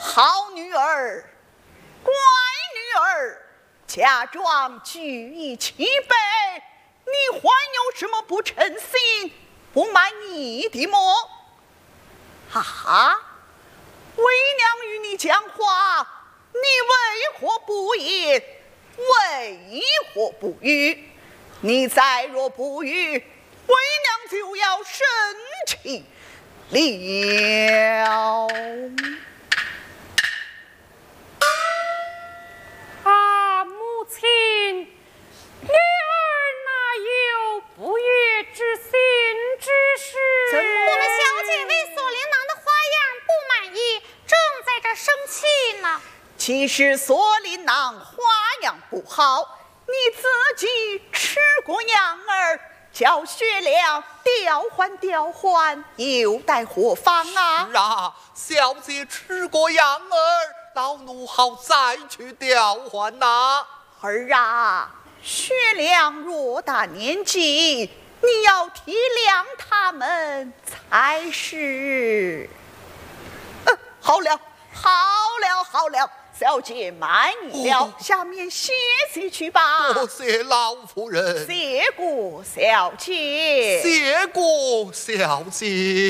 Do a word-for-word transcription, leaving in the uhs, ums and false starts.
好女儿，乖女儿，嫁妆举一齐备，你还有什么不称心、不满意的么？哈哈，为娘与你讲话，你为何不言？为何不语？你再若不语，为娘就要生气了。 啊，母亲，女儿哪有不悦之心之事？ 怎么我们小姐为锁麟囊的花样不满意，正在这生气呢。 其实锁麟囊花样不好，你自己吃过羊儿，教学了调换调换，有待何方啊？ 是啊，小姐吃过羊儿，老奴好再去调换呐。 儿啊，学良若大年纪，你要体谅他们才是。呃，好了，好了，好了。小姐慢意了， 哦下面歇息去吧。 多谢老夫人， 谢过小姐， 谢过小姐。